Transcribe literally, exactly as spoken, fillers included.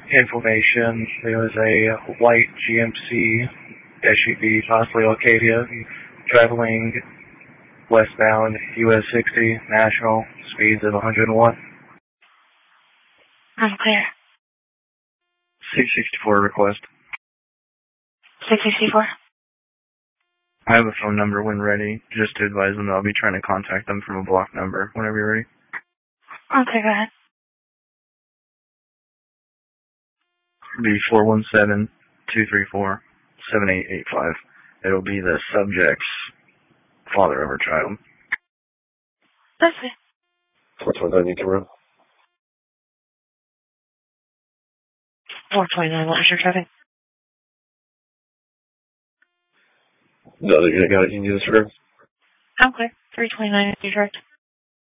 information. There was a white G M C S U V, possibly Arcadia, traveling westbound U S sixty, national, speeds of one hundred one. I'm clear. six sixty-four request. six sixty-four? I have a phone number when ready, just to advise them that I'll be trying to contact them from a block number whenever you're ready. Okay, go ahead. It'll be four one seven, two three four, seven eight eight five. It'll be the subject's father of her child. That's it. What's what I need to run? four twenty-nine, what was your traffic? The other unit got it, you can use this room. I'm clear. three twenty-nine, you're correct.